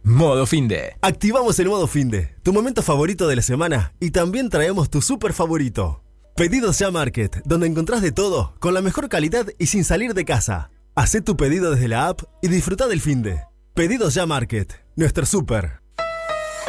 Modo Finde. Activamos el modo Finde, tu momento favorito de la semana, y también traemos tu súper favorito. Pedidos Ya Market, donde encontrás de todo, con la mejor calidad y sin salir de casa. Hacé tu pedido desde la app y disfruta del Finde. Pedidos Ya Market, nuestro súper.